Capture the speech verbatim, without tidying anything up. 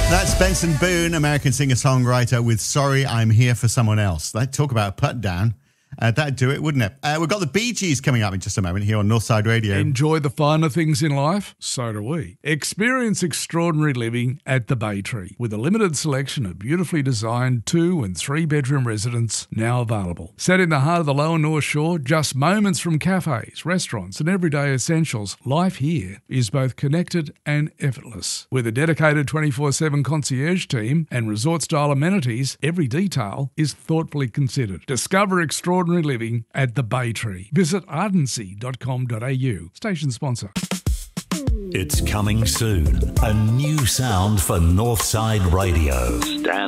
That's Benson Boone, American singer-songwriter with Sorry I'm Here for Someone Else. They'd talk about a put down. Uh, that'd do it, wouldn't it? Uh, we've got the Bee Gees coming up in just a moment here on Northside Radio. Enjoy the finer things in life? So do we. Experience extraordinary living at the Bay Tree with a limited selection of beautifully designed two and three bedroom residences now available. Set in the heart of the Lower North Shore, just moments from cafes, restaurants and everyday essentials, life here is both connected and effortless. With a dedicated twenty-four seven concierge team and resort-style amenities, every detail is thoughtfully considered. Discover extraordinary living at the Bay Tree. Visit ardency dot com dot a u. Station sponsor. It's coming soon. A new sound for Northside Radio. Stand